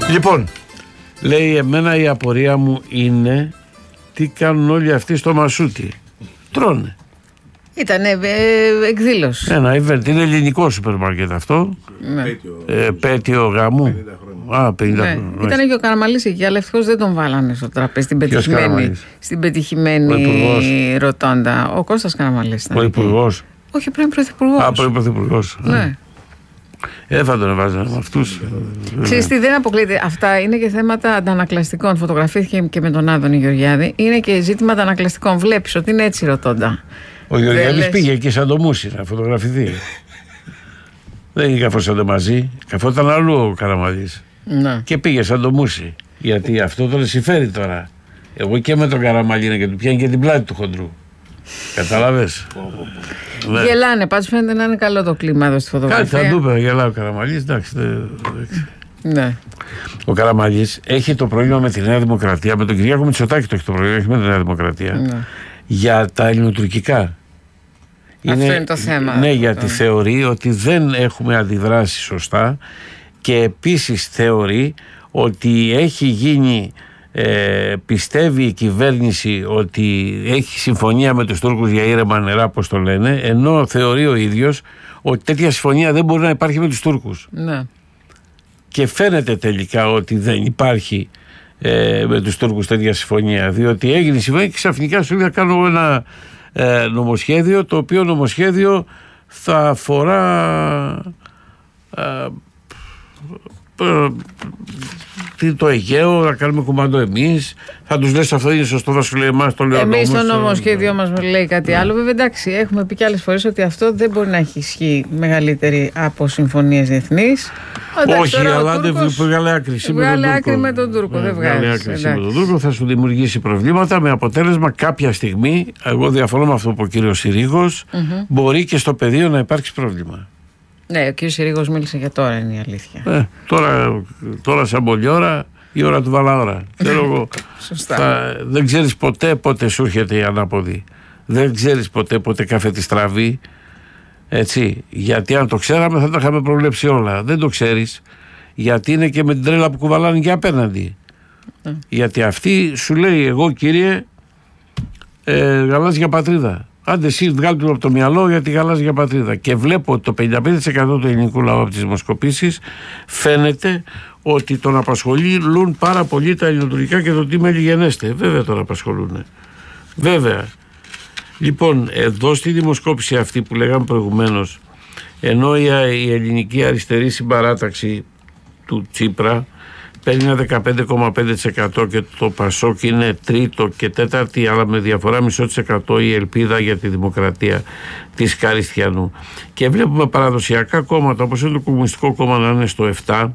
Λοιπόν, λέει, εμένα η απορία μου είναι τι κάνουν όλοι αυτοί στο Μασούτι. Τρώνε. Ήταν εκδήλωση. Ένα event, είναι ελληνικό σούπερ μάρκετ αυτό. Ναι. Πέτειο γάμου. 50 χρόνια. Ήταν και ο Καραμαλής εκεί, αλλά ευτυχώς δεν τον βάλανε στο τραπέζι στην πετυχημένη ρωτώντα. Ο Κώστας Καραμαλής ήταν. Ο υπουργός. Όχι, πρώην πρωθυπουργός. Πρώην πρωθυπουργός. Ναι. Θα τον εβάζανε με αυτούς. Ξέρεις τι, δεν αποκλείεται. Αυτά είναι και θέματα αντανακλαστικών. Φωτογραφήθηκε και με τον Άδωνη Γεωργιάδη. Είναι και ζήτημα αντανακλαστικών. Βλέπεις ότι είναι έτσι ρωτώντα. Ο Γεωργιάδης πήγε εκεί σαν το Μούσι να φωτογραφηθεί. Δεν είχε καθόσατε μαζί. Καθόταν αλλού ο Καραμαλής. Ναι. Και πήγε σαν το Μούσι. Γιατί αυτό τον συμφέρει τώρα. Εγώ και με τον Καραμαλή και του πιάνει και την πλάτη του χοντρού. Κατάλαβες. Ναι. Γελάνε, πάντως φαίνεται να είναι καλό το κλίμα εδώ στη φωτογραφία. Κάτι θα του είπε, γελάει ο Καραμαλής, εντάξει. Ναι. Ο Καραμαλής έχει το πρόβλημα με τη Νέα Δημοκρατία, με τον Κυριάκο Μητσοτάκη το έχει το πρόβλημα, έχει με τη Νέα Δημοκρατία. Ναι. Για τα ελληνοτουρκικά. Αυτό είναι το θέμα. Ναι, γιατί θεωρεί ότι δεν έχουμε αντιδράσει σωστά και επίσης θεωρεί ότι έχει γίνει. Πιστεύει η κυβέρνηση ότι έχει συμφωνία με τους Τούρκους για ήρεμα νερά, όπως το λένε, ενώ θεωρεί ο ίδιος ότι τέτοια συμφωνία δεν μπορεί να υπάρχει με τους Τούρκους. Ναι. Και φαίνεται τελικά ότι δεν υπάρχει με τους Τούρκους τέτοια συμφωνία, διότι έγινε η συμφωνία και ξαφνικά σου λέει θα κάνω ένα νομοσχέδιο, το οποίο νομοσχέδιο θα αφορά το Αιγαίο, να κάνουμε κουμάντο εμείς. Θα τους λες αυτό είναι σωστό, θα σου λέει εμάς το λέω. Εμείς το νομοσχέδιο μας λέει κάτι άλλο. Βέβαια, εντάξει, έχουμε πει και άλλες φορές ότι αυτό δεν μπορεί να έχει ισχύ μεγαλύτερη από συμφωνίες διεθνείς. Όχι, αλλά δεν βγάλε άκρη. Βγάλε άκρη με τον Τούρκο. Δεν βγάλε άκρη με τον Τούρκο. Θα σου δημιουργήσει προβλήματα με αποτέλεσμα κάποια στιγμή. Εγώ διαφωνώ με αυτό που ο κύριος Συρίγος. Μπορεί και στο πεδίο να υπάρξει πρόβλημα. Ναι, ο κ. Συρίγος μίλησε για τώρα, είναι η αλήθεια. Τώρα σαν πολλή ώρα, η ώρα του Βαλαώρα. Ξέρω εγώ. Δεν ξέρεις πότε σου έρχεται η ανάποδη. Δεν ξέρεις πότε κάθε τη στραβή. Έτσι. Γιατί αν το ξέραμε θα τα είχαμε προβλέψει όλα. Δεν το ξέρεις. Γιατί είναι και με την τρέλα που κουβαλάνε και απέναντι. Γιατί αυτή σου λέει, εγώ κύριε, γαλάζια πατρίδα. Άντε εσύ βγάλει του από το μυαλό για τη γαλάζια πατρίδα. Και βλέπω ότι το 55% του ελληνικού λαού από τις δημοσκοπήσεις φαίνεται ότι τον απασχολούν πάρα πολύ τα ελληνοτουρκικά και το τι μέλη γενέστε. Βέβαια τον απασχολούν. Βέβαια. Λοιπόν, εδώ στη δημοσκόπηση αυτή που λέγαμε προηγουμένως, ενώ η ελληνική αριστερή συμπαράταξη του Τσίπρα παίρνει ένα 15,5% και το Πασόκ είναι τρίτο και τέταρτη, αλλά με διαφορά 0,5% η Ελπίδα για τη Δημοκρατία της Καριστιανού. Και βλέπουμε παραδοσιακά κόμματα όπως είναι το Κομμουνιστικό Κόμμα να είναι στο 7%,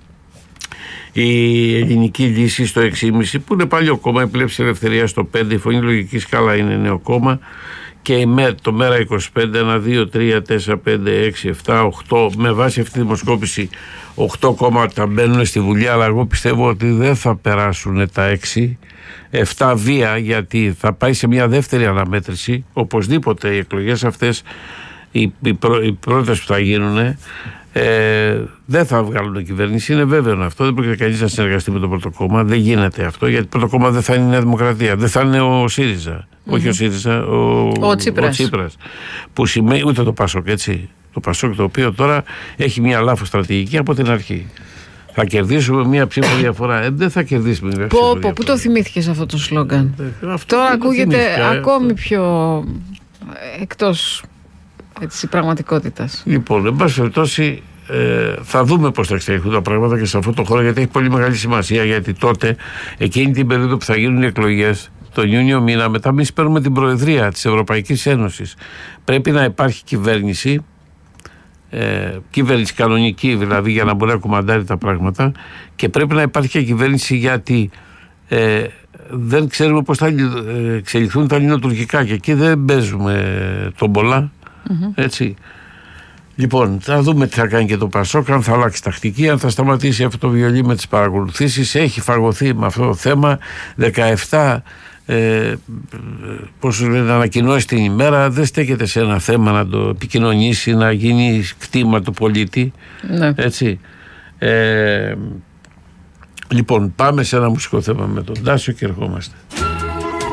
η Ελληνική Λύση στο 6,5%, που είναι παλιό κόμμα, η Πλεύση Ελευθερία στο 5%, η Φωνή Λογική Σκάλα είναι νέο κόμμα, και το Μέρα 25, 1, 2, 3, 4, 5, 6, 7, 8, με βάση αυτή τη δημοσκόπηση 8 κόμματα μπαίνουν στη Βουλή, αλλά εγώ πιστεύω ότι δεν θα περάσουν τα 6, 7 βία, γιατί θα πάει σε μια δεύτερη αναμέτρηση. Οπωσδήποτε οι εκλογές αυτές, οι πρώτες που θα γίνουν, δεν θα βγάλουν κυβέρνηση, είναι βέβαιο αυτό. Δεν πρόκειται κανείς να συνεργαστεί με το πρώτο κόμμα. Δεν γίνεται αυτό, γιατί το πρώτο κόμμα δεν θα είναι η Νέα Δημοκρατία, δεν θα είναι ο ΣΥΡΙΖΑ. Όχι ο ΣΥΡΙΖΑ, ο Τσίπρας. Που σημαίνει ούτε το Πασόκ, έτσι. Το Πασόκ, το οποίο τώρα έχει μια λάθος στρατηγική από την αρχή. Θα κερδίσουμε μια ψήφο διαφορά. Δεν θα κερδίσουμε μια ψήφο διαφορά. Πού το θυμήθηκες αυτό το σλόγγαν? Τώρα ακούγεται ακόμη πιο εκτός της πραγματικότητας. Λοιπόν, εν πάση περιπτώσει, θα δούμε πώς θα εξελιχθούν τα πράγματα και σε αυτό το χώρο, γιατί έχει πολύ μεγάλη σημασία. Γιατί τότε, εκείνη την περίοδο που θα γίνουν οι εκλογές, τον Ιούνιο μήνα, μετά εμείς παίρνουμε την Προεδρία της Ευρωπαϊκής Ένωσης. Πρέπει να υπάρχει κυβέρνηση, κυβέρνηση κανονική δηλαδή, για να μπορεί να κουμαντάρει τα πράγματα, και πρέπει να υπάρχει και κυβέρνηση, γιατί δεν ξέρουμε πώς θα εξελιχθούν τα ελληνοτουρκικά και εκεί δεν παίζουμε τον πολλά. Έτσι. Λοιπόν, θα δούμε τι θα κάνει και το Πασόκ, αν θα αλλάξει τακτική, αν θα σταματήσει αυτό το βιολί με τις παρακολουθήσεις. Έχει φαγωθεί με αυτό το θέμα 17 πώς λένε, να ανακοινώσει την ημέρα. Δεν στέκεται σε ένα θέμα να το επικοινωνήσει, να γίνει κτήμα του πολίτη. Ναι. Έτσι. Λοιπόν, πάμε σε ένα μουσικό θέμα με τον Τάσο και ερχόμαστε.